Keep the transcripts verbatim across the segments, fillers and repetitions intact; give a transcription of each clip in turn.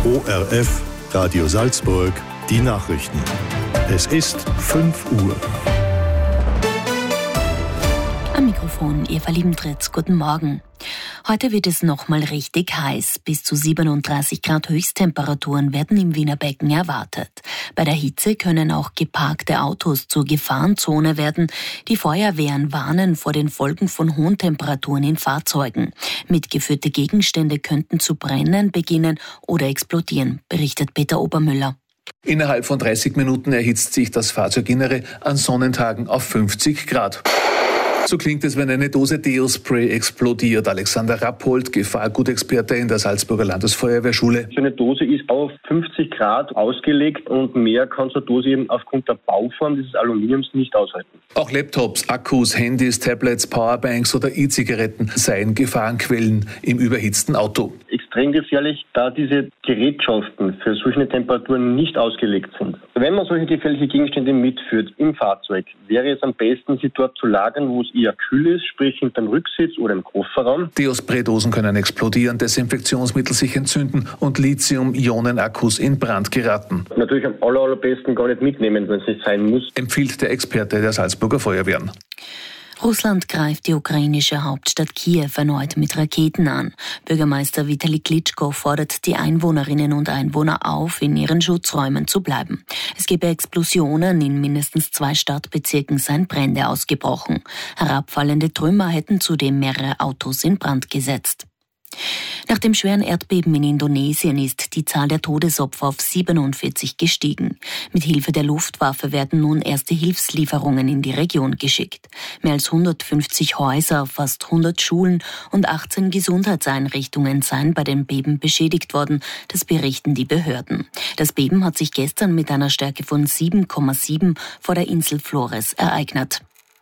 O R F, Radio Salzburg, die Nachrichten. Es ist fünf Uhr. Am Mikrofon Eva Liebendritz, guten Morgen. Heute wird es nochmal richtig heiß. Bis zu siebenunddreißig Grad Höchsttemperaturen werden im Wiener Becken erwartet. Bei der Hitze können auch geparkte Autos zur Gefahrenzone werden. Die Feuerwehren warnen vor den Folgen von hohen Temperaturen in Fahrzeugen. Mitgeführte Gegenstände könnten zu brennen beginnen oder explodieren, berichtet Peter Obermüller. Innerhalb von dreißig Minuten erhitzt sich das Fahrzeuginnere an Sonnentagen auf fünfzig Grad. So klingt es, wenn eine Dose Deo-Spray explodiert. Alexander Rappold, Gefahrgutexperte in der Salzburger Landesfeuerwehrschule. So eine Dose ist auf fünfzig Grad ausgelegt und mehr kann so eine Dose eben aufgrund der Bauform dieses Aluminiums nicht aushalten. Auch Laptops, Akkus, Handys, Tablets, Powerbanks oder E-Zigaretten seien Gefahrenquellen im überhitzten Auto. Extrem gefährlich, da diese Gerätschaften für solche Temperaturen nicht ausgelegt sind. Wenn man solche gefährliche Gegenstände mitführt im Fahrzeug, wäre es am besten, sie dort zu lagern, wo es eher kühl ist, sprich hinterm Rücksitz oder im Kofferraum. Deo-Spray-Dosen können explodieren, Desinfektionsmittel sich entzünden und Lithium-Ionen-Akkus in Brand geraten. Natürlich am aller, allerbesten gar nicht mitnehmen, wenn es nicht sein muss, empfiehlt der Experte der Salzburger Feuerwehren. Russland greift die ukrainische Hauptstadt Kiew erneut mit Raketen an. Bürgermeister Vitali Klitschko fordert die Einwohnerinnen und Einwohner auf, in ihren Schutzräumen zu bleiben. Es gebe Explosionen, in mindestens zwei Stadtbezirken seien Brände ausgebrochen. Herabfallende Trümmer hätten zudem mehrere Autos in Brand gesetzt. Nach dem schweren Erdbeben in Indonesien ist die Zahl der Todesopfer auf siebenundvierzig gestiegen. Mit Hilfe der Luftwaffe werden nun erste Hilfslieferungen in die Region geschickt. Mehr als hundertfünfzig Häuser, fast hundert Schulen und achtzehn Gesundheitseinrichtungen seien bei dem Beben beschädigt worden, das berichten die Behörden. Das Beben hat sich gestern mit einer Stärke von sieben Komma sieben vor der Insel Flores ereignet.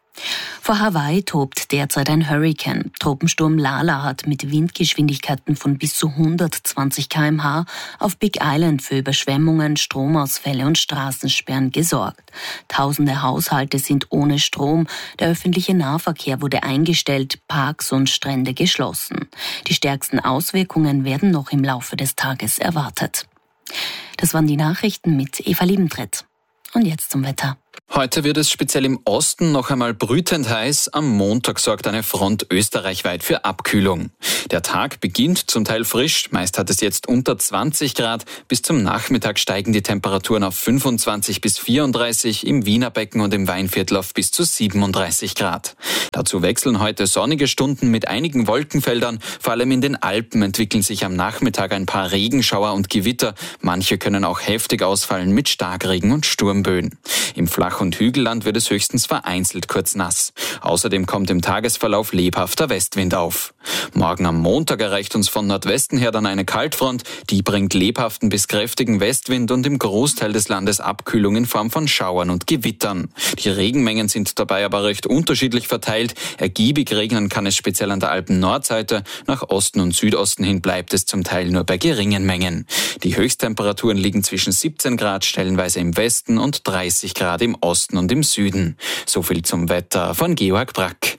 Vor Hawaii tobt derzeit ein Hurrikan. Tropensturm Lala hat mit Windgeschwindigkeiten von bis zu hundertzwanzig Kilometer pro Stunde auf Big Island für Überschwemmungen, Stromausfälle und Straßensperren gesorgt. Tausende Haushalte sind ohne Strom, der öffentliche Nahverkehr wurde eingestellt, Parks und Strände geschlossen. Die stärksten Auswirkungen werden noch im Laufe des Tages erwartet. Das waren die Nachrichten mit Eva Liebendritz. Und jetzt zum Wetter. Heute wird es speziell im Osten noch einmal brütend heiß. Am Montag sorgt eine Front österreichweit für Abkühlung. Der Tag beginnt zum Teil frisch. Meist hat es jetzt unter zwanzig Grad. Bis zum Nachmittag steigen die Temperaturen auf fünfundzwanzig bis vierunddreißig, im Wiener Becken und im Weinviertel auf bis zu siebenunddreißig Grad. Dazu wechseln heute sonnige Stunden mit einigen Wolkenfeldern. Vor allem in den Alpen entwickeln sich am Nachmittag ein paar Regenschauer und Gewitter. Manche können auch heftig ausfallen mit Starkregen und Sturmböen. Im Flach- und Hügelland wird es höchstens vereinzelt kurz nass. Außerdem kommt im Tagesverlauf lebhafter Westwind auf. Morgen am Montag erreicht uns von Nordwesten her dann eine Kaltfront. Die bringt lebhaften bis kräftigen Westwind und im Großteil des Landes Abkühlung in Form von Schauern und Gewittern. Die Regenmengen sind dabei aber recht unterschiedlich verteilt. Ergiebig regnen kann es speziell an der Alpen-Nordseite. Nach Osten und Südosten hin bleibt es zum Teil nur bei geringen Mengen. Die Höchsttemperaturen liegen zwischen siebzehn Grad stellenweise im Westen und dreißig Grad im Osten und im Süden. So viel zum Wetter von Georg Brack.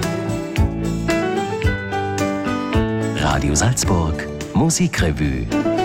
Radio Salzburg, Musikrevue.